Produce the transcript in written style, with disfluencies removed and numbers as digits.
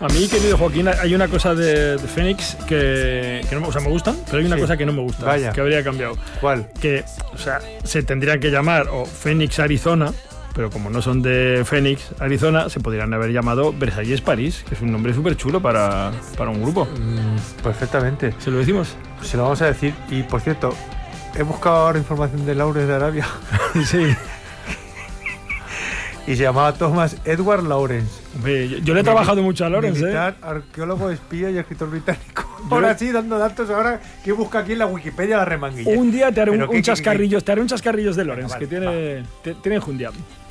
A mí, querido Joaquín, hay una cosa de Phoenix que no me, o sea, me gustan, pero hay una cosa que no me gusta, Vaya. que habría cambiado. ¿Cuál? Que, o sea, se tendrían que llamar o Phoenix Arizona, pero como no son de Phoenix, Arizona, se podrían haber llamado Versalles París, que es un nombre súper chulo para un grupo. Perfectamente. ¿Se lo decimos? Pues se lo vamos a decir. Y, por cierto, he buscado ahora información de Lawrence de Arabia Sí. y se llamaba Thomas Edward Lawrence. Hombre, yo le he trabajado mucho a Lawrence, militar, arqueólogo, espía y escritor británico. Yo Ahora le- sí, dando datos, ahora que busca aquí en la Wikipedia la remanguilla. Un día te haré Pero un chascarrillos de Lawrence, Venga, que vale, tiene enjundia.